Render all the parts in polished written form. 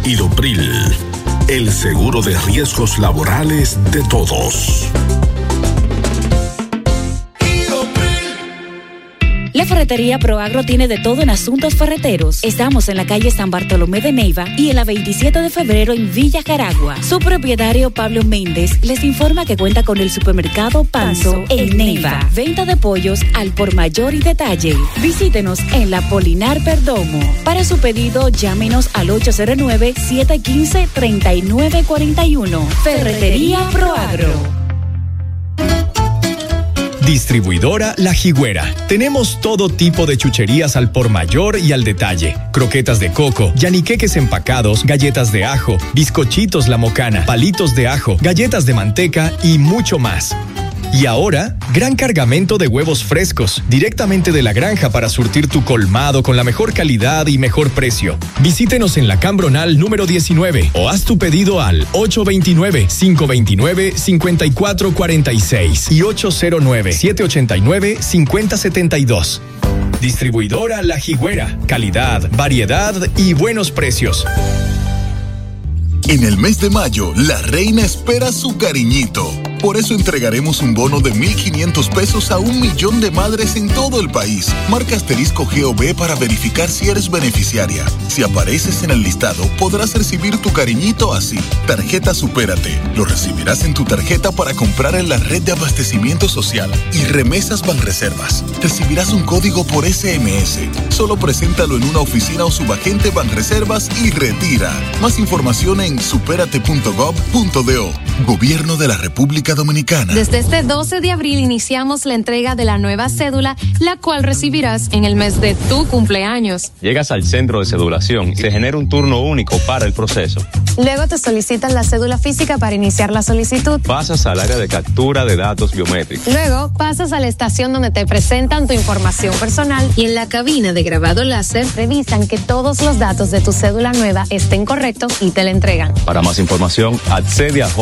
Idopril, el seguro de riesgos laborales de todos. La ferretería Proagro tiene de todo en asuntos ferreteros. Estamos en la calle San Bartolomé de Neiva y en la 27 de febrero en Villa Jaragua. Su propietario Pablo Méndez les informa que cuenta con el supermercado Panzo en Neiva. Venta de pollos al por mayor y detalle. Visítenos en la Polinar Perdomo. Para su pedido, llámenos al 809-715-3941. Ferretería Proagro. Distribuidora La Jigüera. Tenemos todo tipo de chucherías al por mayor y al detalle. Croquetas de coco, yaniqueques empacados, galletas de ajo, bizcochitos La Mocana, palitos de ajo, galletas de manteca y mucho más. Y ahora, gran cargamento de huevos frescos, directamente de la granja para surtir tu colmado con la mejor calidad y mejor precio. Visítenos en la Cambronal número 19 o haz tu pedido al 829-529-5446 y 809-789-5072. Distribuidora La Jigüera. Calidad, variedad y buenos precios. En el mes de mayo, la reina espera su cariñito. Por eso entregaremos un bono de 1,500 pesos a 1,000,000 de madres en todo el país. Marca asterisco GOV para verificar si eres beneficiaria. Si apareces en el listado, podrás recibir tu cariñito así. Tarjeta Supérate. Lo recibirás en tu tarjeta para comprar en la red de abastecimiento social. Y Remesas Banreservas. Recibirás un código por SMS. Solo preséntalo en una oficina o subagente Banreservas y retira. Más información en superate.gov.do. Gobierno de la República Dominicana. Desde este 12 de abril iniciamos la entrega de la nueva cédula, la cual recibirás en el mes de tu cumpleaños. Llegas al centro de cedulación y se genera un turno único para el proceso. Luego te solicitan la cédula física para iniciar la solicitud. Pasas al área de captura de datos biométricos. Luego pasas a la estación donde te presentan tu información personal y en la cabina de grabado láser revisan que todos los datos de tu cédula nueva estén correctos y te la entregan. Para más información, accede a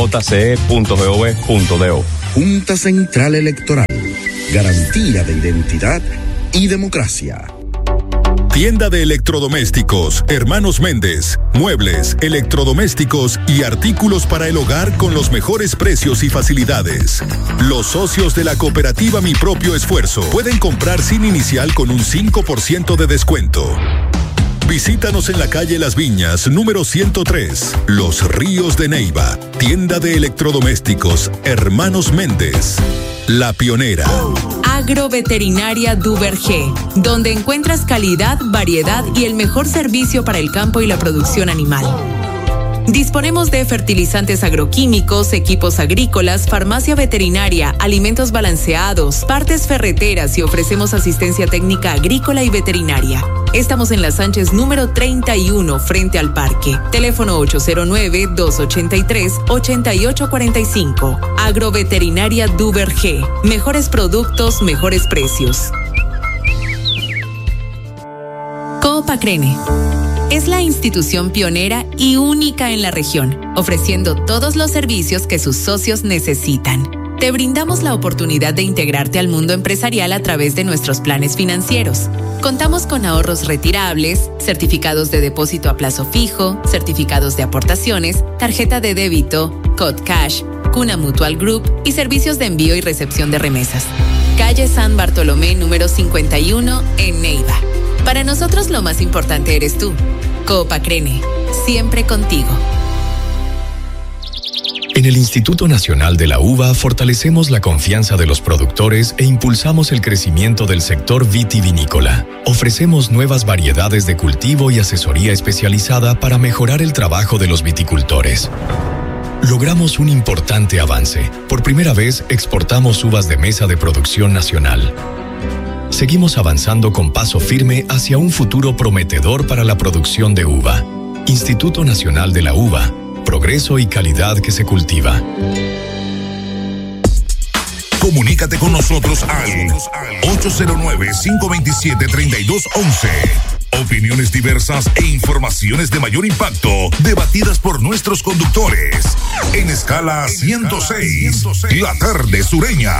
jce.gov.do. Junta Central Electoral. Garantía de identidad y democracia. Tienda de electrodomésticos, Hermanos Méndez. Muebles, electrodomésticos y artículos para el hogar con los mejores precios y facilidades. Los socios de la cooperativa Mi Propio Esfuerzo pueden comprar sin inicial con un 5% de descuento. Visítanos en la calle Las Viñas, número 103, Los Ríos de Neiva. Tienda de electrodomésticos, Hermanos Méndez. La pionera. Agroveterinaria Duvergé, donde encuentras calidad, variedad y el mejor servicio para el campo y la producción animal. Disponemos de fertilizantes agroquímicos, equipos agrícolas, farmacia veterinaria, alimentos balanceados, partes ferreteras y ofrecemos asistencia técnica agrícola y veterinaria. Estamos en la Sánchez número 31, frente al parque. Teléfono 809-283-8845. Agroveterinaria Duvergé. Mejores productos, mejores precios. Coop Acrene es la institución pionera y única en la región, ofreciendo todos los servicios que sus socios necesitan. Te brindamos la oportunidad de integrarte al mundo empresarial a través de nuestros planes financieros. Contamos con ahorros retirables, certificados de depósito a plazo fijo, certificados de aportaciones, tarjeta de débito, Code Cash, Cuna Mutual Group y servicios de envío y recepción de remesas. Calle San Bartolomé número 51 en Neiva. Para nosotros lo más importante eres tú. Coop Acrene, siempre contigo. En el Instituto Nacional de la Uva fortalecemos la confianza de los productores e impulsamos el crecimiento del sector vitivinícola. Ofrecemos nuevas variedades de cultivo y asesoría especializada para mejorar el trabajo de los viticultores. Logramos un importante avance. Por primera vez exportamos uvas de mesa de producción nacional. Seguimos avanzando con paso firme hacia un futuro prometedor para la producción de uva. Instituto Nacional de la Uva. Progreso y calidad que se cultiva. Comunícate con nosotros al 809-527-3211. Opiniones diversas e informaciones de mayor impacto, debatidas por nuestros conductores. En Escala 106, la tarde sureña.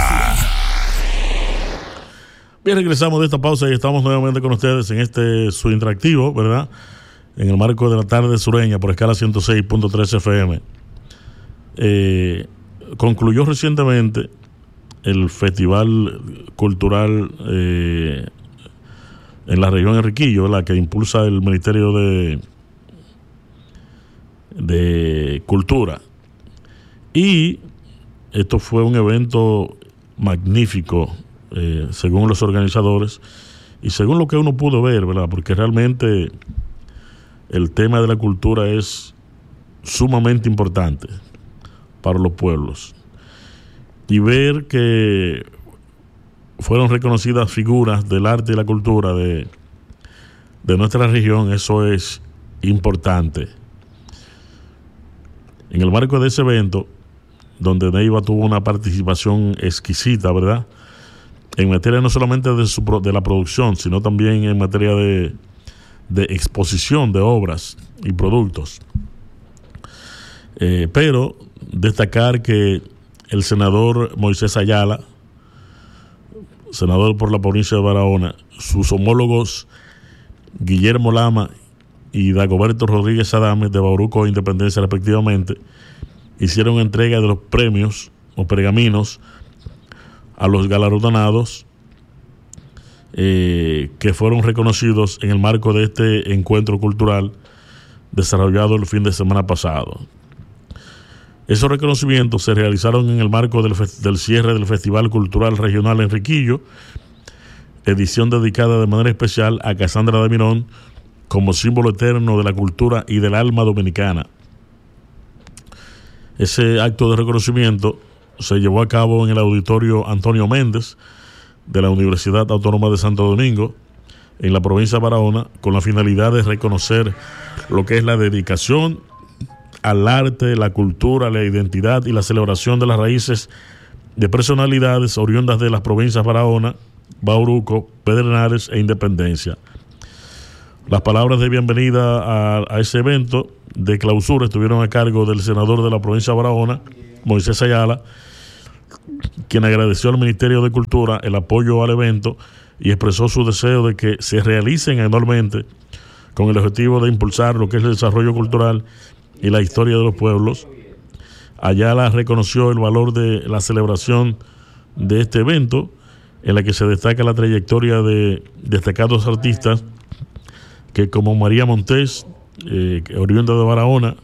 Bien, regresamos de esta pausa y estamos nuevamente con ustedes en este su interactivo, ¿verdad? en el marco de la tarde sureña por escala 106.3 FM. Concluyó recientemente el Festival Cultural en la región Enriquillo, la que impulsa el Ministerio de Cultura. Y esto fue un evento magnífico, según los organizadores y según lo que uno pudo ver, ¿verdad? Porque realmente el tema de la cultura es sumamente importante para los pueblos. Y ver que fueron reconocidas figuras del arte y la cultura de nuestra región, eso es importante. En el marco de ese evento, donde Neiva tuvo una participación exquisita, ¿verdad?, en materia no solamente de la producción, sino también en materia de exposición de obras y productos. Pero destacar que el senador Moisés Ayala, senador por la provincia de Barahona, sus homólogos Guillermo Lama y Dagoberto Rodríguez Adames de Bauruco e Independencia respectivamente, hicieron entrega de los premios o pergaminos a los galardonados que fueron reconocidos en el marco de este encuentro cultural desarrollado el fin de semana pasado. Esos reconocimientos se realizaron en el marco del cierre del Festival Cultural Regional Enriquillo, edición dedicada de manera especial a Casandra de Mirón como símbolo eterno de la cultura y del alma dominicana. Ese acto de reconocimiento se llevó a cabo en el Auditorio Antonio Méndez de la Universidad Autónoma de Santo Domingo, en la provincia de Barahona, con la finalidad de reconocer lo que es la dedicación al arte, la cultura, la identidad y la celebración de las raíces de personalidades oriundas de las provincias Barahona, Bauruco, Pedernales e Independencia. Las palabras de bienvenida a ese evento de clausura estuvieron a cargo del senador de la provincia de Barahona, Moisés Ayala, quien agradeció al Ministerio de Cultura el apoyo al evento y expresó su deseo de que se realicen anualmente con el objetivo de impulsar lo que es el desarrollo cultural y la historia de los pueblos. Ayala reconoció el valor de la celebración de este evento, en la que se destaca la trayectoria de destacados artistas que, como María Montés, oriunda de Barahona,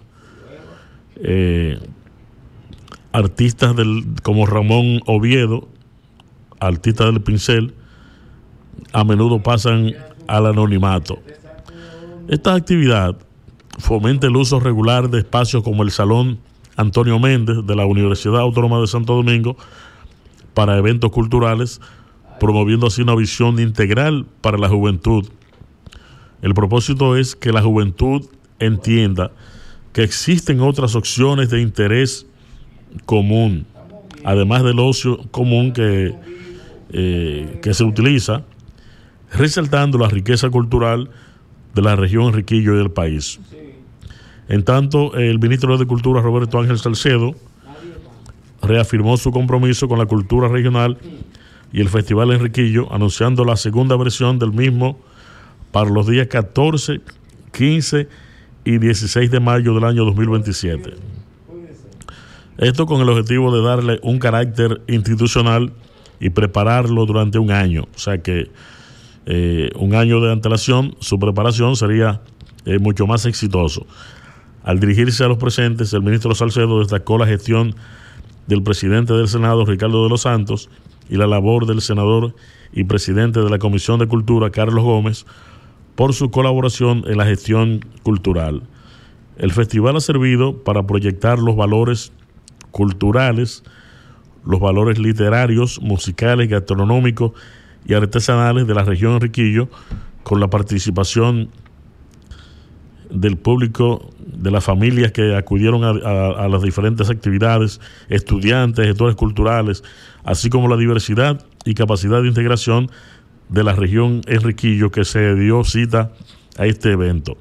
artistas como Ramón Oviedo, artistas del pincel, a menudo pasan al anonimato. Esta actividad fomenta el uso regular de espacios como el Salón Antonio Méndez de la Universidad Autónoma de Santo Domingo para eventos culturales, promoviendo así una visión integral para la juventud. El propósito es que la juventud entienda que existen otras opciones de interés común, además del ocio común que se utiliza, resaltando la riqueza cultural de la región Enriquillo y del país. En tanto, el ministro de Cultura, Roberto Ángel Salcedo, reafirmó su compromiso con la cultura regional y el Festival Enriquillo, anunciando la segunda versión del mismo para los días 14, 15 y 16 de mayo del año 2027. Esto con el objetivo de darle un carácter institucional y prepararlo durante un año. O sea que un año de antelación, su preparación sería mucho más exitoso. Al dirigirse a los presentes, el ministro Salcedo destacó la gestión del presidente del Senado, Ricardo de los Santos, y la labor del senador y presidente de la Comisión de Cultura, Carlos Gómez, por su colaboración en la gestión cultural. El festival ha servido para proyectar los valores culturales, los valores literarios, musicales, gastronómicos y artesanales de la región Enriquillo, con la participación del público, de las familias que acudieron a las diferentes actividades, estudiantes, gestores culturales, así como la diversidad y capacidad de integración de la región Enriquillo, que se dio cita a este evento.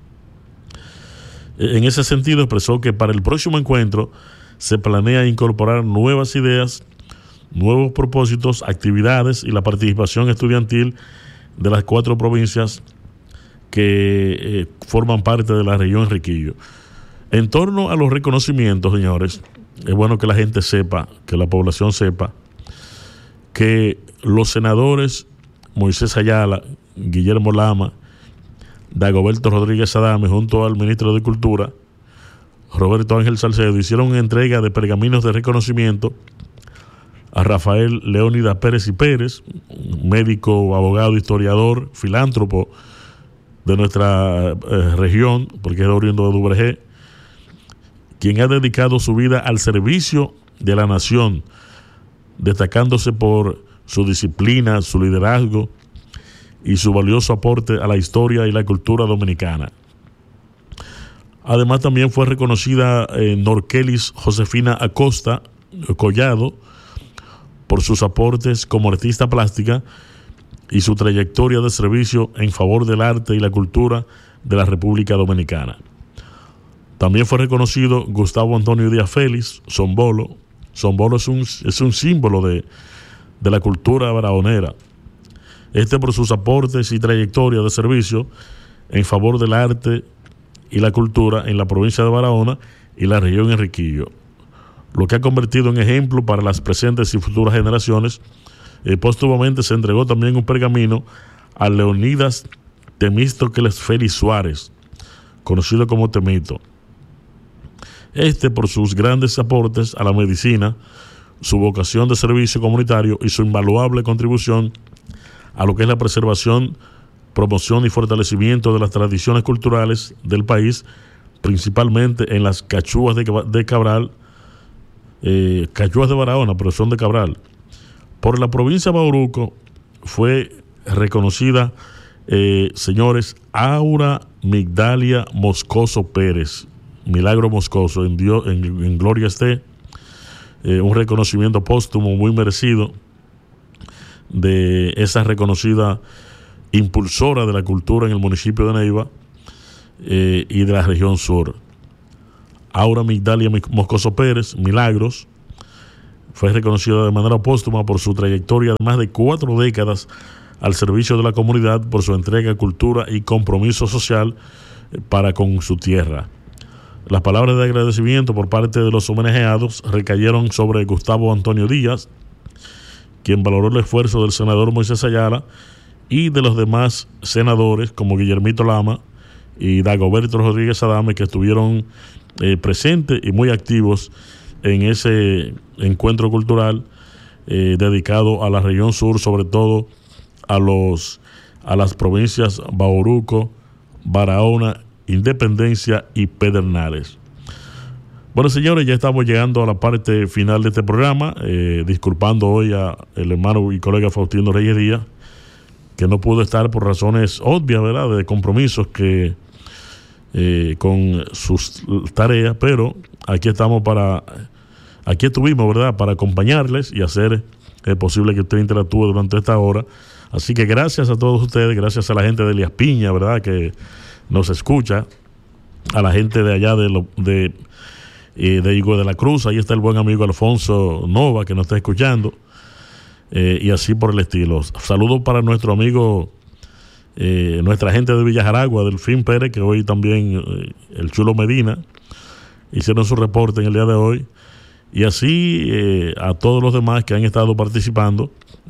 En ese sentido, expresó que para el próximo encuentro se planea incorporar nuevas ideas, nuevos propósitos, actividades y la participación estudiantil de las 4 provincias que forman parte de la región Enriquillo. En torno a los reconocimientos, señores, es bueno que la gente sepa, que la población sepa, que los senadores Moisés Ayala, Guillermo Lama, Dagoberto Rodríguez Adame, junto al ministro de Cultura, Roberto Ángel Salcedo, hicieron entrega de pergaminos de reconocimiento a Rafael Leónidas Pérez y Pérez, médico, abogado, historiador, filántropo de nuestra región, porque es oriundo de Duvergé, quien ha dedicado su vida al servicio de la nación, destacándose por su disciplina, su liderazgo y su valioso aporte a la historia y la cultura dominicana. Además, también fue reconocida Norkelis Josefina Acosta Collado por sus aportes como artista plástica y su trayectoria de servicio en favor del arte y la cultura de la República Dominicana. También fue reconocido Gustavo Antonio Díaz Félix, Zombolo. Zombolo es un símbolo de la cultura barahonera. Por sus aportes y trayectoria de servicio en favor del arte y la cultura en la provincia de Barahona y la región Enriquillo, lo que ha convertido en ejemplo para las presentes y futuras generaciones. Póstumamente se entregó también un pergamino a Leonidas Temístocles Félix Suárez, conocido como Temito. Por sus grandes aportes a la medicina, su vocación de servicio comunitario y su invaluable contribución a lo que es la preservación, promoción y fortalecimiento de las tradiciones culturales del país, principalmente en las cachúas de Cabral, cachúas de Barahona, pero son de Cabral. Por la provincia de Bauruco fue reconocida, señores, Aura Migdalia Moscoso Pérez, Milagro Moscoso, en gloria esté, un reconocimiento póstumo muy merecido de esa reconocida impulsora de la cultura en el municipio de Neiva y de la región sur. Aura Migdalia Moscoso Pérez, Milagros, fue reconocida de manera póstuma por su trayectoria de más de 4 décadas al servicio de la comunidad, por su entrega, cultura y compromiso social para con su tierra. Las palabras de agradecimiento por parte de los homenajeados recayeron sobre Gustavo Antonio Díaz, quien valoró el esfuerzo del senador Moisés Ayala y de los demás senadores como Guillermito Lama y Dagoberto Rodríguez Adame, que estuvieron presentes y muy activos en ese encuentro cultural dedicado a la región sur, sobre todo a las provincias Bauruco, Barahona, Independencia y Pedernales. Bueno, señores, ya estamos llegando a la parte final de este programa, disculpando hoy a el hermano y colega Faustino Reyes Díaz, que no pudo estar por razones obvias, ¿verdad?, de compromisos que con sus tareas, pero aquí estuvimos, ¿verdad?, para acompañarles y hacer posible que usted interactúe durante esta hora. Así que gracias a todos ustedes, gracias a la gente de Elías Piña, ¿verdad?, que nos escucha, a la gente de allá de Higüey de la Cruz. Ahí está el buen amigo Alfonso Nova, que nos está escuchando, y así por el estilo. Saludos para nuestro amigo, nuestra gente de Villa Jaragua, Delfín Pérez, que hoy también el Chulo Medina hicieron su reporte en el día de hoy, y así a todos los demás que han estado participando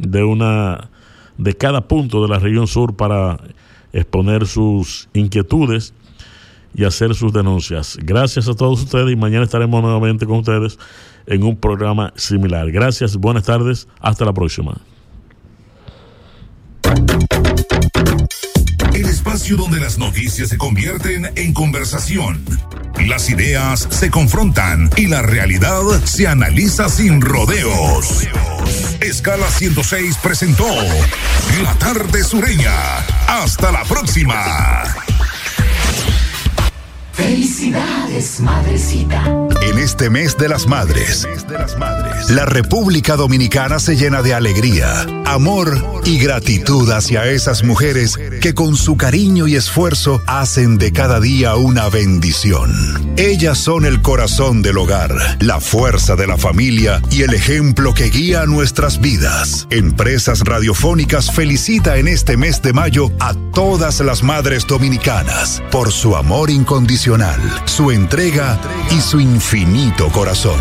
de cada punto de la región sur para exponer sus inquietudes y hacer sus denuncias. Gracias a todos ustedes, y mañana estaremos nuevamente con ustedes en un programa similar. Gracias, buenas tardes, hasta la próxima. El espacio donde las noticias se convierten en conversación, las ideas se confrontan y la realidad se analiza sin rodeos. Escala 106 presentó La Tarde Sureña. Hasta la próxima. Felicidades, madrecita. En este mes de las madres, la República Dominicana se llena de alegría, amor y gratitud hacia esas mujeres que con su cariño y esfuerzo hacen de cada día una bendición. Ellas son el corazón del hogar, la fuerza de la familia y el ejemplo que guía nuestras vidas. Empresas Radiofónicas felicita en este mes de mayo a todas las madres dominicanas por su amor incondicional, su entrega y su infinito corazón.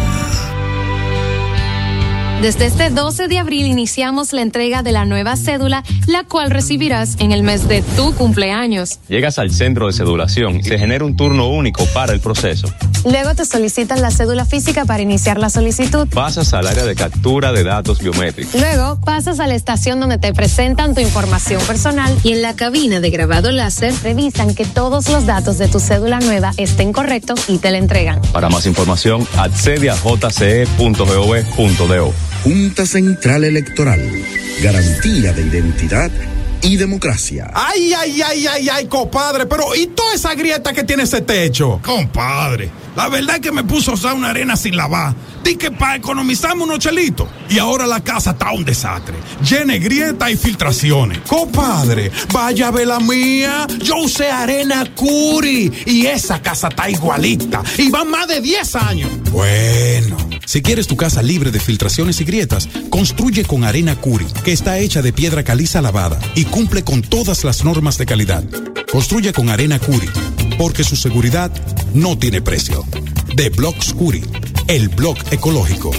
Desde este 12 de abril iniciamos la entrega de la nueva cédula, la cual recibirás en el mes de tu cumpleaños. Llegas al centro de cedulación y se genera un turno único para el proceso. Luego te solicitan la cédula física para iniciar la solicitud. Pasas al área de captura de datos biométricos. Luego pasas a la estación donde te presentan tu información personal y en la cabina de grabado láser revisan que todos los datos de tu cédula nueva estén correctos y te la entregan. Para más información, accede a jce.gov.do. Junta Central Electoral. Garantía de identidad y democracia. Ay, compadre, pero ¿y toda esa grieta que tiene ese techo? Compadre, la verdad es que me puso a usar una arena sin lavar. Di que para economizarme unos chelitos. Y ahora la casa está un desastre. Llena de grietas y filtraciones. Compadre, vaya a ver la mía. Yo usé arena Curi y esa casa está igualita. Y van más de 10 años. Bueno, si quieres tu casa libre de filtraciones y grietas, construye con arena Curi, que está hecha de piedra caliza lavada y cumple con todas las normas de calidad. Construye con arena Curi, porque su seguridad no tiene precio. De Blocks Curi, el blog ecológico.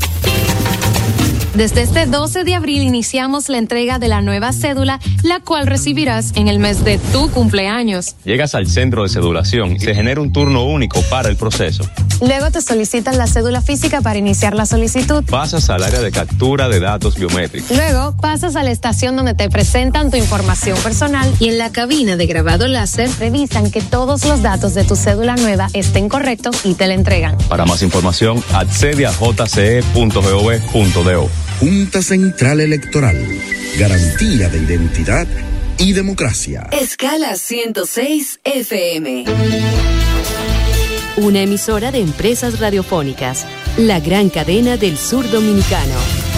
Desde este 12 de abril iniciamos la entrega de la nueva cédula, la cual recibirás en el mes de tu cumpleaños. Llegas al centro de cedulación y se genera un turno único para el proceso. Luego te solicitan la cédula física para iniciar la solicitud. Pasas al área de captura de datos biométricos. Luego pasas a la estación donde te presentan tu información personal y en la cabina de grabado láser revisan que todos los datos de tu cédula nueva estén correctos y te la entregan. Para más información, accede a jce.gov.do. Junta Central Electoral. Garantía de identidad y democracia. Escala 106 FM. Una emisora de Empresas Radiofónicas, la gran cadena del sur dominicano.